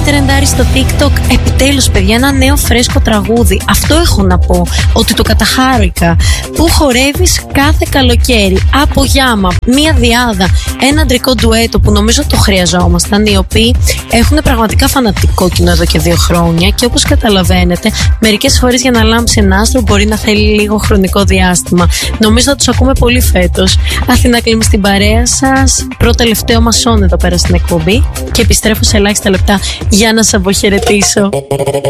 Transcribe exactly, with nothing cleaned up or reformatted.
έχει τρεντάρει στο TikTok. Επιτέλους, παιδιά, ένα νέο φρέσκο τραγούδι. Αυτό έχω να πω, ότι το καταχάρηκα. Που χορεύεις κάθε καλοκαίρι. Από Γιάμα, μία διάδα, ένα αντρικό ντουέτο που νομίζω το χρειαζόμασταν. Οι οποίοι έχουν πραγματικά φανατικό κοινό εδώ και δύο χρόνια. Και όπως καταλαβαίνετε, μερικές φορές για να λάμψει ένα άστρο μπορεί να θέλει λίγο χρονικό διάστημα. Νομίζω θα τους ακούμε πολύ φέτος. Αθηνά Κλίμη στην παρέα σας. Πρώτο τελευταίο μας σόν εδώ πέρα στην εκπομπή. Και επιστρέφω σε ελάχιστα λεπτά για να σας αποχαιρετήσω.